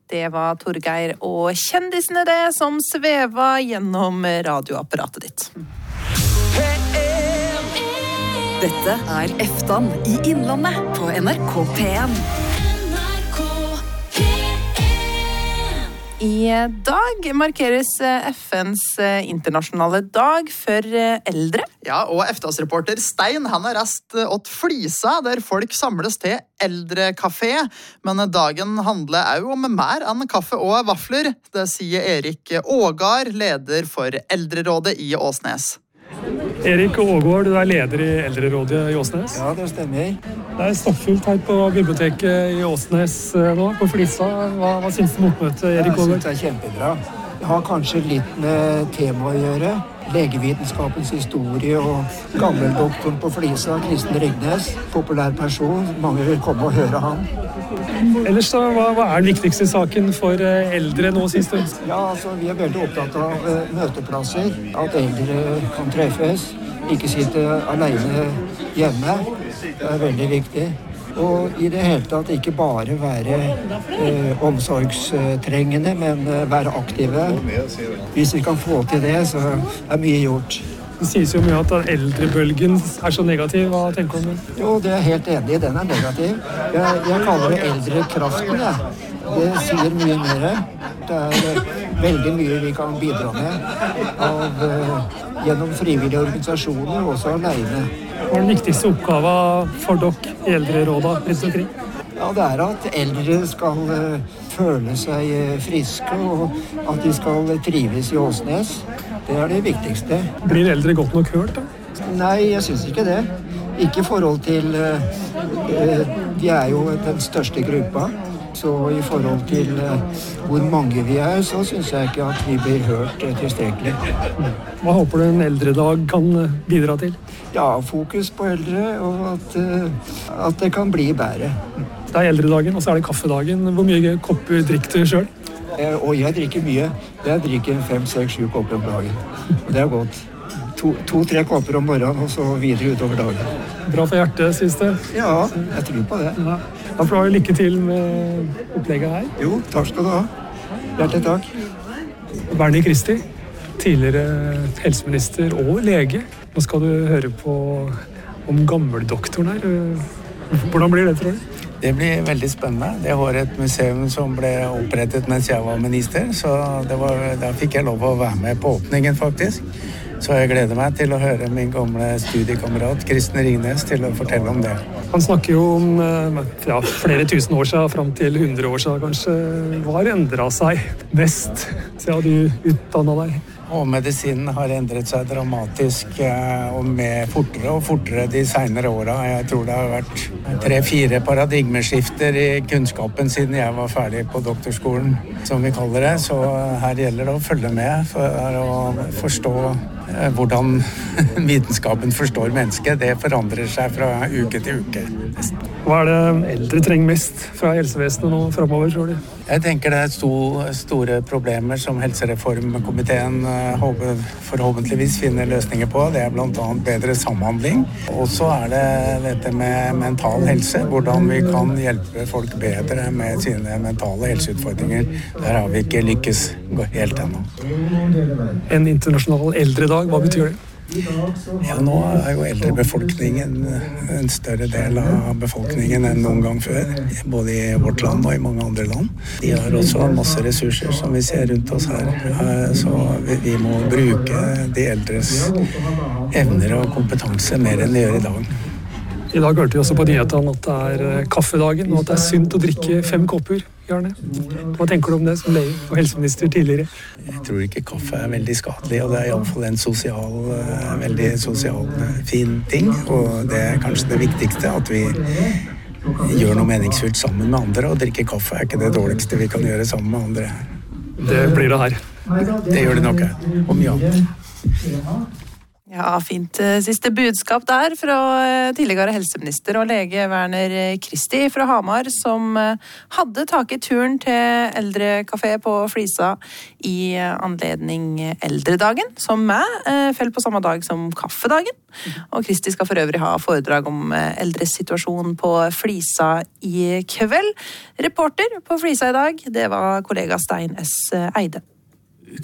Det var Torgeir og kjendisene det som sveva gjennom radioapparatet ditt. Dette Eftan I Innlandet på NRK P1. I dag markeres FNs internasjonale dag for eldre. Ja, og EFTAs-reporter Stein, han rast åt Flisa, der folk samles til eldrekafé. Men dagen handler også om mer enn kaffe og vafler. Det sier Erik Ågard, leder for Eldrerådet I Åsnes. Erik Ågård, du leder I Eldrerådet I Åsnes. Ja, det stemmer. Det stappfullt her på biblioteket I Åsnes nå, på Flisa. Hva synes du om oppmøtet, Erik Ågård? Jeg synes det kjempebra. Det har kanskje litt med tema å gjøre. Legevitenskapens historie og gammeldoktoren på Flisa, Kristen Ringnes, populær person. Mange vil komme og høre han. Ellers så, hva den viktigste saken for eldre nå siste? Ja, altså, vi veldig opptatt av møteplasser, at eldre kan treffes, ikke sitte alene hjemme. Det veldig viktig. Og I det hele tatt ikke bare være omsorgstrengende, men være aktive. Hvis vi kan få til det, så mye gjort. Det sies jo mye at eldrebølgen så negativ. Hva tenker du om det? Jo, det helt enig. Den negativ. Jeg kaller det eldrekraften. Ja. Det sier mye mer. Det veldig mye vi kan bidra med gjennom frivillige organisasjoner, også alene. Hva den viktigste oppgaven for dere I Eldrerådet rundt omkring? Ja, det at eldre skal føle seg friske, og at de skal trives I Åsnes. Det det viktigste. Blir eldre godt nok hørt, da? Nei, jeg synes ikke det. Ikke I forhold til... De jo den største gruppa. Så I forhold til hvor mange vi så synes jeg ikke at vi blir hørt tilstrekkelig. Hva håper du en eldredag kan bidra til? Ja, fokus på eldre, og at det kan bli bedre. Det eldredagen, og så det kaffedagen. Hvor mye kopper drikker du selv? Og jeg drikker mye. Jeg drikker 5, 6, 7 kopper om dagen. Det godt. 2-3 kopper om morgenen, og så videre utover dagen. Bra for hjertet, synes du? Ja, jeg tror på det. Ja. Da får du lykke til med opplegget her. Jo, takk skal du ha. Hjertelig takk. Bernie Kristi, tidligere helseminister og lege. Nå skal du høre på om gammeldoktoren her. Hvordan blir det, tror du? Det blir veldig spennende. Det var et museum som ble opprettet mens jeg var minister, så da fikk jeg lov å være med på åpningen faktisk. Så jeg gleder meg til å høre min gamle studiekamerat Kristen Ringnes til å fortelle om det. Han snakker jo om flere tusen år siden, frem til 100 år siden kanskje. Hva har endret seg mest siden du utdannet deg? Og medisinen har endret seg dramatisk og fortere og fortere de senere årene. Jeg tror det har vært 3-4 paradigmeskifter I kunnskapen siden jeg var ferdig på doktorskolen, som vi kaller det. Så her gjelder det å følge med for å forstå hvordan vitenskapen forstår mennesket. Det forandrer seg fra uke til uke. Hva det eldre trenger mest fra helsevesenet nå fremover, tror du? Jeg tenker det store problemer som helsereformkomiteen forhåpentligvis finner løsninger på. Det blant annet bedre samhandling. Og så det dette med mental helse, hvordan vi kan hjelpe folk bedre med sine mentale helseutfordringer. Der har vi ikke lykkes helt ennå. En internasjonal eldredag, hva betyr det? Ja, nå jo eldrebefolkningen en større del av befolkningen enn noen gang før, både I vårt land og I mange andre land. De har også masse ressurser som vi ser rundt oss her, så vi må bruke de eldres evner og kompetanse mer enn vi gjør I dag. I dag hørte vi også på nyhetene at det kaffedagen, og at det sunt å drikke 5 kopper. Gjerne. Hva tenker du om det som lege og helseminister tidligere? Jeg tror ikke kaffe veldig skadelig, og det I alle fall en veldig sosial fin ting, og det kanskje det viktigste, at vi gjør noe meningsfullt sammen med andre, og drikke kaffe ikke det dårligste vi kan gjøre sammen med andre. Det blir det her. Det gjør det nok, og mye annet. Ja, fint siste budskap der fra tidligere helseminister og lege Werner Christie fra Hamar, som hadde taket turen til eldrekafé på Flisa i anledning eldredagen, som fell på samme dag som kaffedagen. Og Christie skal for øvrig ha foredrag om eldres situasjon på Flisa i kveld. Reporter på Flisa i dag, det var kollega Stein S. Eide.